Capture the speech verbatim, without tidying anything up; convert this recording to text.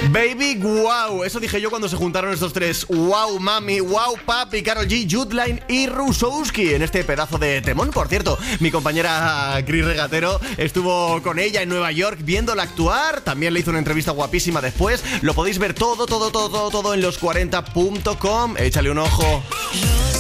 Baby, wow, eso dije yo cuando se juntaron estos tres. Wow, mami, wow, papi, Karol G, Judline y Rusowski en este pedazo de temón. Por cierto, mi compañera Cris Regatero estuvo con ella en Nueva York viéndola actuar. También le hizo una entrevista guapísima después. Lo podéis ver todo, todo, todo, todo, todo en los cuarenta punto com. Échale un ojo.